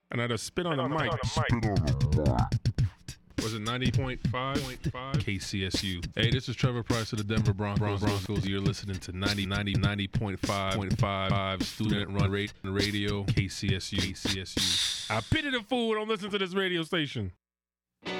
And I had to spit on the mic. Was it 90.5? KCSU. Hey, this is Trevor Price of the Denver Broncos. You're listening to 90.5 student run radio, KCSU. I pity the fool who don't listen to this radio station.